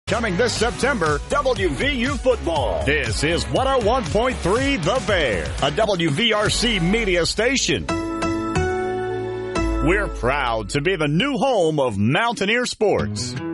Coming this September, WVU football. This is 101.3 The Bear, a WVRC media station. We're proud to be the new home of Mountaineer sports.